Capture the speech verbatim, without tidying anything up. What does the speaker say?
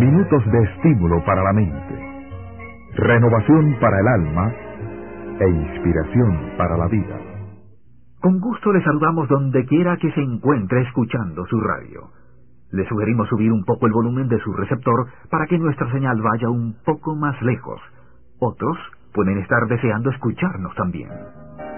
Minutos de estímulo para la mente, renovación para el alma e inspiración para la vida. Con gusto le saludamos donde quiera que se encuentre escuchando su radio. Le sugerimos subir un poco el volumen de su receptor para que nuestra señal vaya un poco más lejos. Otros pueden estar deseando escucharnos también.